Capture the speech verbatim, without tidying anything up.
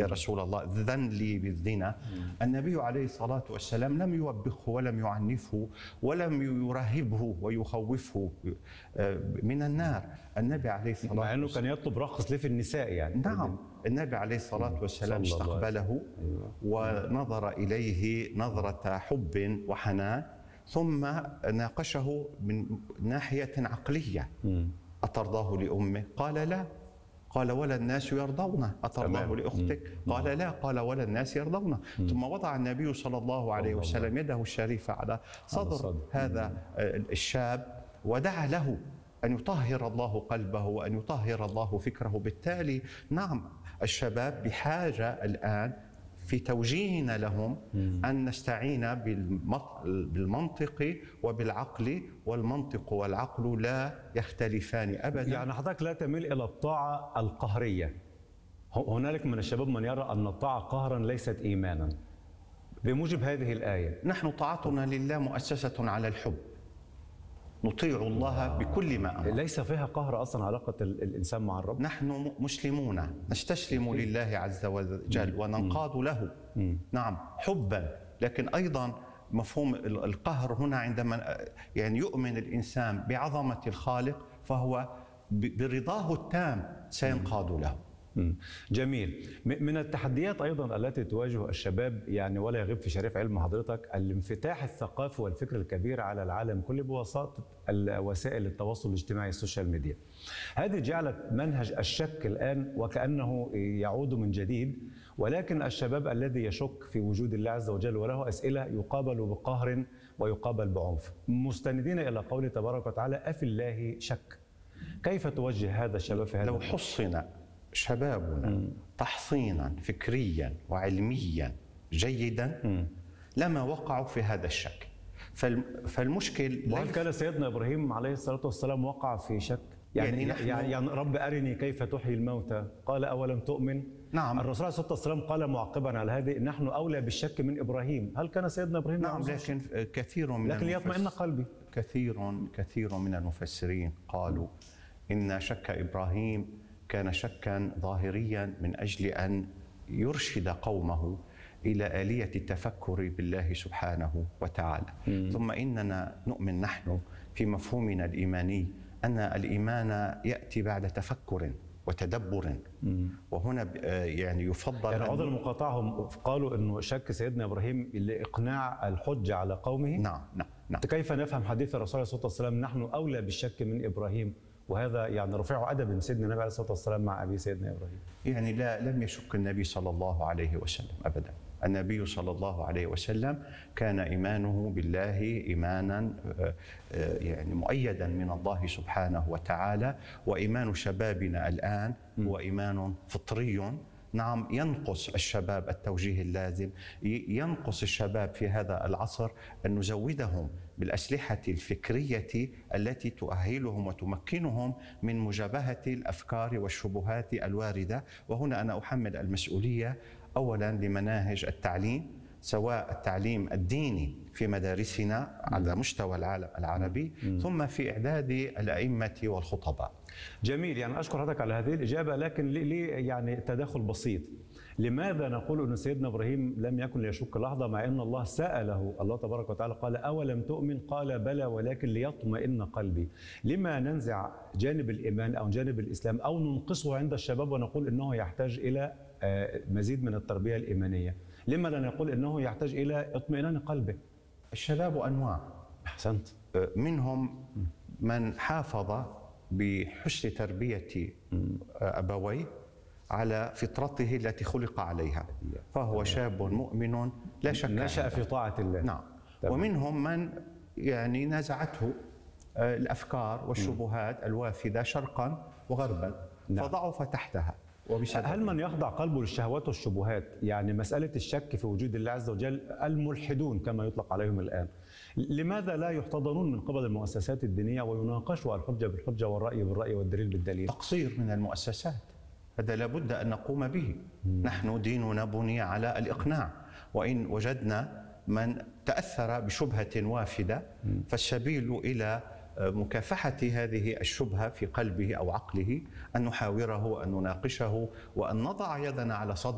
يا رسول الله ذن لي بالزنا. النبي عليه الصلاة والسلام لم يوبخه ولم يعنفه ولم يرهبه ويخوفه من النار. النبي عليه الصلاة والسلام مع أنه كان يطلب رخص ليه في النساء يعني. نعم، النبي عليه الصلاة والسلام استقبله ونظر إليه نظرة حب وحنان، ثم ناقشه من ناحية عقلية. أترضاه لأمه؟ قال لا. قال ولا الناس يرضونه. أترضاه لأختك؟ قال لا. قال ولا الناس يرضونه. ثم وضع النبي صلى الله عليه وسلم يده الشريفة على صدر هذا الشاب ودعا له أن يطهر الله قلبه وأن يطهر الله فكره. بالتالي نعم، الشباب بحاجة الآن في توجيهنا لهم أن نستعين بالمنطق وبالعقل، والمنطق والعقل لا يختلفان أبدا. يعني حضرتك لا تميل إلى الطاعة القهرية. هنالك من الشباب من يرى أن الطاعة قهرا ليست إيمانا بموجب هذه الآية. نحن طاعتنا لله مؤسسة على الحب، نطيع الله بكل ما أمر. ليس فيها قهر أصلا علاقة الإنسان مع الرب. نحن مسلمون نستسلم لله عز وجل وننقاد له، نعم، حبا. لكن أيضا مفهوم القهر هنا عندما يعني يؤمن الإنسان بعظمة الخالق فهو برضاه التام سينقاد له. جميل. من التحديات ايضا التي تواجه الشباب يعني ولا يغيب في شريف علم حضرتك الانفتاح الثقافي والفكر الكبير على العالم كله بواسطه وسائل التواصل الاجتماعي السوشيال ميديا. هذه جعلت منهج الشك الان وكانه يعود من جديد، ولكن الشباب الذي يشك في وجود الله عز وجل وله اسئله يقابل بقهر ويقابل بعنف، مستندين الى قوله تبارك وتعالى أفي الله شك. كيف توجه هذا الشباب في هذا؟ لو حصن شبابنا م. تحصينا فكريا وعلميا جيدا م. لما وقعوا في هذا الشك. فالمشكل وهل كان سيدنا ابراهيم عليه الصلاه والسلام وقع في شك؟ يعني يعني, يعني, يعني رب ارني كيف تحيي الموتى، قال اولم تؤمن؟ نعم. الرسول عليه الصلاه والسلام قال معقبا على هذه نحن اولى بالشك من ابراهيم. هل كان سيدنا ابراهيم؟ نعم، لكن كثير من لكن ليطمئن قلبي. كثير كثير من المفسرين قالوا ان شك ابراهيم كان شكا ظاهريا من أجل أن يرشد قومه إلى آلية التفكر بالله سبحانه وتعالى. مم. ثم إننا نؤمن نحن في مفهومنا الإيماني أن الإيمان يأتي بعد تفكر وتدبر. مم. وهنا يعني يفضل يعني عذر المقاطعة قالوا أنه شك سيدنا إبراهيم لإقناع الحجة على قومه. نعم نعم نعم. كيف نفهم حديث الرسول عليه الصلاة والسلام نحن أولى بالشك من إبراهيم، وهذا يعني رفيع أدب من سيدنا النبي عليه الصلاة والسلام مع أبي سيدنا إبراهيم؟ يعني لا لم يشك النبي صلى الله عليه وسلم أبدا. النبي صلى الله عليه وسلم كان إيمانه بالله إيمانا يعني مؤيدا من الله سبحانه وتعالى، وإيمان شبابنا الآن هو إيمان فطري. نعم، ينقص الشباب التوجيه اللازم، ينقص الشباب في هذا العصر أن نزودهم بالأسلحة الفكرية التي تؤهلهم وتمكنهم من مجابهة الأفكار والشبهات الواردة. وهنا أنا أحمل المسؤولية أولا لمناهج التعليم، سواء التعليم الديني في مدارسنا على مستوى العالم العربي، ثم في إعداد الأئمة والخطباء. جميل. يعني أشكر حضرتك على هذه الإجابة، لكن لي يعني تداخل بسيط. لماذا نقول أن سيدنا إبراهيم لم يكن ليشك لحظة مع أن الله سأله، الله تبارك وتعالى قال أولم تؤمن؟ قال بلى ولكن ليطمئن قلبي. لما ننزع جانب الإيمان أو جانب الإسلام أو ننقصه عند الشباب ونقول أنه يحتاج إلى مزيد من التربية الإيمانية؟ لما لا نقول أنه يحتاج إلى اطمئنان قلبه؟ الشباب أنواع. أحسنت. منهم من حافظ بحسن تربية أبويه على فطرته التي خلق عليها، فهو شاب مؤمن لا شك نشأ في طاعة الله. نعم. ومنهم من يعني نزعته الأفكار والشبهات الوافدة شرقا وغربا، نعم، فضعف تحتها. هل من يخضع قلبه للشهوات والشبهات، يعني مسألة الشك في وجود الله عز وجل، الملحدون كما يطلق عليهم الآن، لماذا لا يحتضنون من قبل المؤسسات الدينية ويناقشوا الحجة بالحجة والرأي بالرأي والدليل بالدليل؟ تقصير من المؤسسات، هذا لابد أن نقوم به. مم. نحن ديننا بني على الإقناع، وإن وجدنا من تأثر بشبهة وافدة مم. فالسبيل إلى مكافحة هذه الشبهة في قلبه أو عقله أن نحاوره وأن نناقشه وأن نضع يدنا على صدره